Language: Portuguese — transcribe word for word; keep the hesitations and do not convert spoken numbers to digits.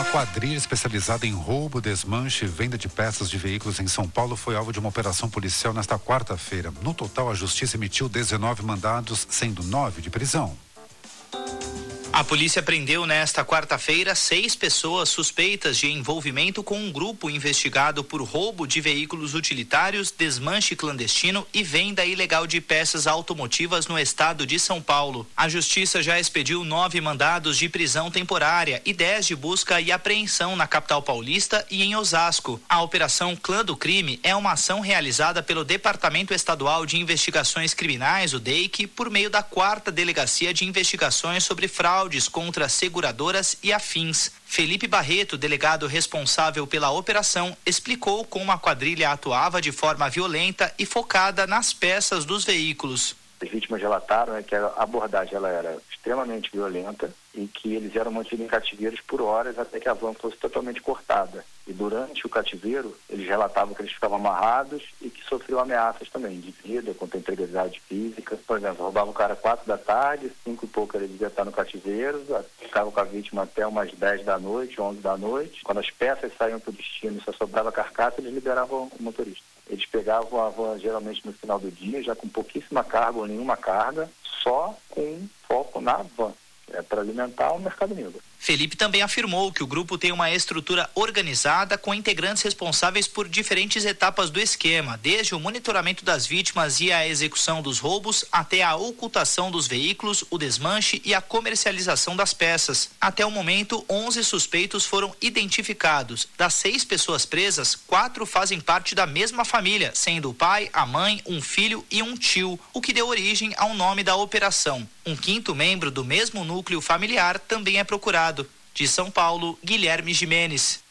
quadrilha especializada em roubo, desmanche e venda de peças de veículos em São Paulo foi alvo de uma operação policial nesta quarta-feira. No total, a Justiça emitiu dezenove mandados, sendo nove de prisão. A polícia prendeu nesta quarta-feira seis pessoas suspeitas de envolvimento com um grupo investigado por roubo de veículos utilitários, desmanche clandestino e venda ilegal de peças automotivas no estado de São Paulo. A Justiça já expediu nove mandados de prisão temporária e dez de busca e apreensão na capital paulista e em Osasco. A Operação Clã do Crime é uma ação realizada pelo Departamento Estadual de Investigações Criminais, o D E I C, por meio da quarta Delegacia de Investigações sobre Fraude contra seguradoras e afins. Felipe Barreto, delegado responsável pela operação, explicou como a quadrilha atuava de forma violenta e focada nas peças dos veículos. As vítimas relataram é, que a abordagem ela era extremamente violenta e que eles eram mantidos em cativeiros por horas até que a van fosse totalmente cortada. E durante o cativeiro, eles relatavam que eles ficavam amarrados e que sofriam ameaças também de vida, contra a integridade física. Por exemplo, roubavam o cara às quatro da tarde, cinco e pouco ele devia estar no cativeiro, ficavam com a vítima até umas dez da noite, onze da noite. Quando as peças saíam para o destino e só sobrava a carcaça, eles liberavam o motorista. Eles pegavam a van geralmente no final do dia, já com pouquíssima carga ou nenhuma carga, só com foco na van. É para alimentar o mercado negro. Felipe também afirmou que o grupo tem uma estrutura organizada com integrantes responsáveis por diferentes etapas do esquema, desde o monitoramento das vítimas e a execução dos roubos até a ocultação dos veículos, o desmanche e a comercialização das peças. Até o momento, onze suspeitos foram identificados. Das seis pessoas presas, quatro fazem parte da mesma família, sendo o pai, a mãe, um filho e um tio, o que deu origem ao nome da operação. Um quinto membro do mesmo núcleo familiar também é procurado. De São Paulo, Guilherme Gimenez.